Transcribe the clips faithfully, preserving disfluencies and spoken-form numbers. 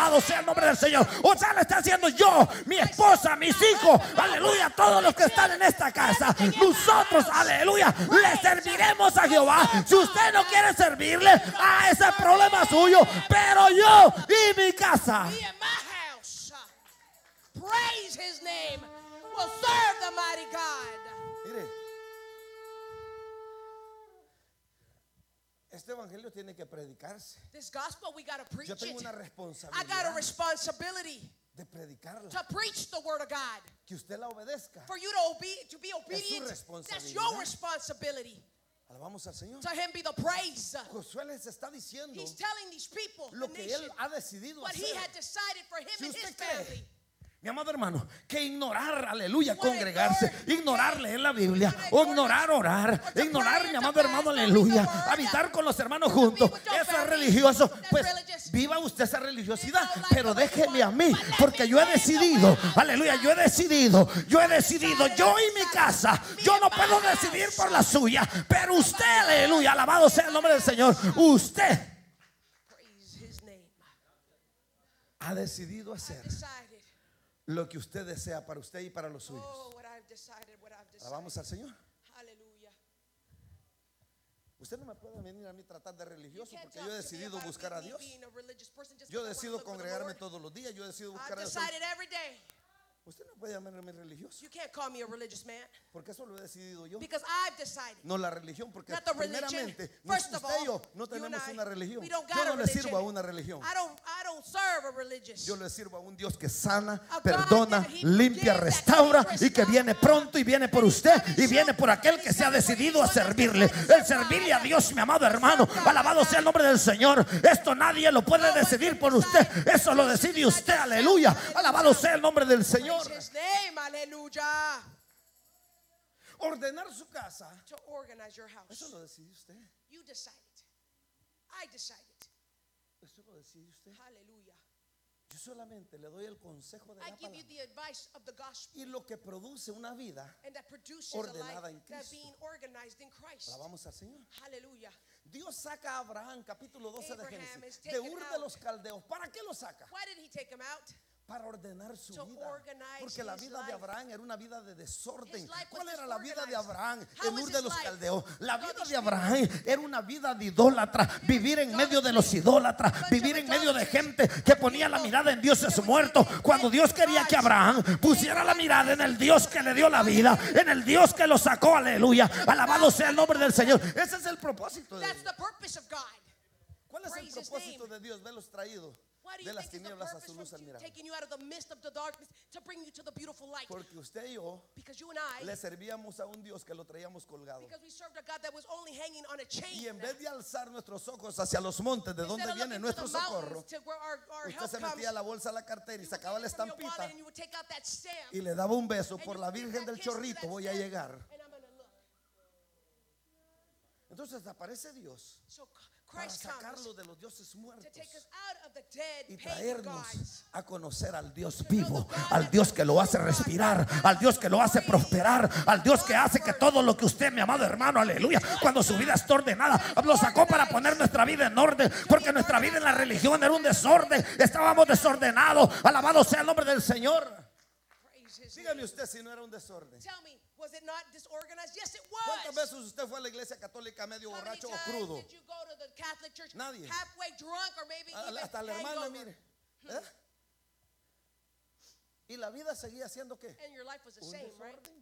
Alabado sea el nombre del Señor. O sea, le está haciendo yo, mi esposa, mis hijos, aleluya, todos los que están en esta casa. Nosotros, aleluya, le serviremos a Jehová. Si usted no quiere servirle, a ese problema suyo, pero yo y mi casa, me and my house, uh, praise his name, will serve the mighty God. Mire, este evangelio tiene que predicarse. This gospel, we got to preach Yo tengo it. una I got a responsabilidad responsibility de predicarla, to preach the word of God. que usted la obedezca. For you to, obe- to be obedient, that's your responsabilidad. responsibility. Alabamos al Señor. To him be the praise. Josué les está diciendo He's telling these people, lo the que nation, él ha decidido what he hacer. had decided for him Si and his usted cree, family. mi amado hermano, que ignorar, aleluya, What congregarse, ignore, ignorar leer la Biblia, what o ignore, ignorar orar, or to ignorar, pray, mi or to amado hermano, fast, or read aleluya, the word, habitar con los hermanos to be juntos, with your eso es family, religioso. that's Pues religious. viva usted esa religiosidad, Live your life pero the way you déjeme a want, mí, but let porque me yo he say the decidido, way I aleluya, yo he decidido, yo he decidido, yo y mi casa, yo no puedo decidir por la suya, pero usted, aleluya, alabado sea el nombre del Señor, usted Praise his name. ha decidido hacer Decided. lo que usted desea para usted y para los suyos. Oh, what I've decided, what I've decided. Alabamos al Señor. Hallelujah. Usted no me puede venir a mí tratar de religioso Can't porque talk yo he to me decidido about buscar a me Dios. being a religious person just Yo because I wanna decido look for the congregarme Lord. todos los días. Yo decido buscar I've a Dios. decided every day. Usted no puede llamarme religioso You can't call me a religious man porque eso lo he decidido yo. because I've decided. No la religión, porque Not the religion. primeramente no- First of usted y yo all, no you and tenemos I, una religión. we don't got Yo a no le religion. sirvo a una religión. I don't, I don't serve a religious. Yo le sirvo a un Dios que sana, A God perdona, that he limpia, forgives, that restaura he y que viene pronto y viene por usted y viene por aquel que se ha decidido a servirle. El servirle a Dios, mi amado hermano, alabado sea el nombre del Señor. Esto nadie lo puede decidir por usted. Eso lo decide usted, aleluya. Alabado sea el nombre del Señor. Praise his name, hallelujah. Ordenar su casa, To organize your house. eso lo decide usted. You decided. I decided. Eso lo decide usted. Hallelujah. Yo solamente le doy el consejo de I la give you palabra. the advice of the gospel. Y lo que produce una vida, And that produces ordenada a en life that Cristo. being organized in Christ. alabamos al Señor. Hallelujah. Dios saca a Abraham, capítulo doce de Abraham Génesis, is de taken Ur de out. los Caldeos. ¿Para qué lo saca? Why did he take him out? Para ordenar su To vida. organize Porque la his vida de life. Abraham era una vida de desorden. His life was ¿Cuál era la vida de disorganized. Abraham How en was Ur de his los life? Caldeos? La God vida is de Abraham era una vida de idólatra, vivir en medio de los idólatras, vivir en medio de gente que ponía la mirada en dioses muertos. Cuando Dios quería que Abraham pusiera la mirada en el Dios que le dio la vida, en el Dios que lo sacó, aleluya. Alabado sea el nombre del Señor. Ese es el propósito de That's Dios. the purpose of God. ¿Cuál es el Praise his propósito name. de Dios? Velos traído Why do de you las think is the tinieblas a purpose su from luz admirable. taking you out of the midst of the darkness to bring you to the beautiful light? Porque usted y yo Because you and I, le servíamos a un Dios que lo traíamos colgado. because we served a God that was only hanging on a chain. Y en vez de alzar nuestros ojos hacia los montes, de donde Instead of viene looking to nuestro the socorro, mountains to where our, our usted help se comes, metía la bolsa a la cartera y you would sacaba get la it from your estampita wallet and you would take out that stamp. y le daba un beso. And Por you la would give Virgen that del kiss to Chorrito that voy a stamp, llegar. and I'm gonna look. Entonces aparece Dios So para Christ comes sacarlo de los dioses muertos to take us out of the dead, y pagan traernos gods. a conocer al Dios vivo, al Dios que lo hace respirar, al Dios que lo hace prosperar, al Dios que hace que todo lo que usted, mi amado hermano, aleluya, cuando su vida está ordenada, lo sacó para poner nuestra vida en orden, porque nuestra vida en la religión era un desorden, estábamos desordenados. Alabado sea el nombre del Señor. Praise his Dígame name. usted si no era un desorden. Tell me, was it not disorganized? Yes, it ¿Cuántas was. veces usted fue a la iglesia católica medio How many borracho o times crudo? did you go to the Catholic Church Nadie. halfway drunk or maybe even Hasta la hermana, hangover? mire. ¿Eh? Y la vida seguía siendo ¿qué? And your life was the Un same, right? desorden.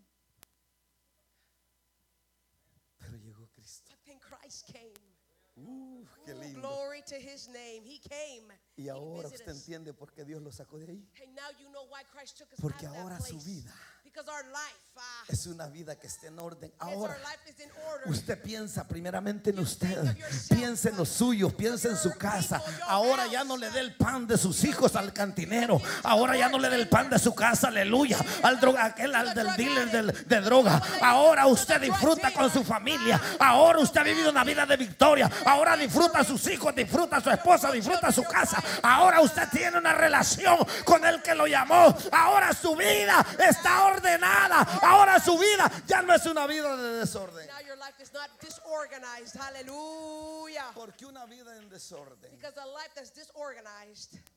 Pero llegó Cristo. But then Christ came. Uh, qué Ooh, lindo. glory to his name. He came. Y He ahora visited usted us. entiende por qué Dios lo sacó de ahí. And now you know why Christ took us Porque out of ahora that su place. vida Because our life, ah, es una vida que está en orden. yes, Ahora our life is in order. usted piensa primeramente en usted, think of yourself, piensa en los suyos, piensa en su your casa. people, your Ahora ya house. no le dé el pan de sus hijos al cantinero. Ahora ya no le dé el pan de su casa, aleluya, al droga, aquel al del dealer del- de droga. Ahora usted disfruta con su familia. Ahora usted ha vivido una vida de victoria. Ahora disfruta a sus hijos, disfruta a su esposa, disfruta a su casa. Ahora usted tiene una relación con el que lo llamó. Ahora su vida está ordenada. Ahora su vida ya no es una vida de desorden. Now your life is not disorganized. Hallelujah. Porque una vida en desorden Because a life that's disorganized